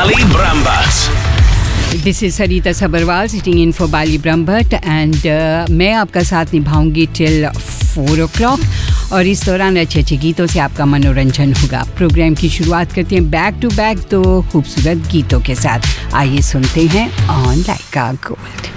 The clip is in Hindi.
Bali Brambhat. This is Sarita Sabharwal sitting in for Bali Brambhat and मैं आपका साथ निभाऊंगी till 4 o'clock और इस दौरान अच्छे अच्छे गीतों से आपका मनोरंजन होगा। प्रोग्राम की शुरुआत करते हैं बैक टू बैक दो खूबसूरत गीतों के साथ। आइए सुनते हैं ऑन लाइका गोल्ड।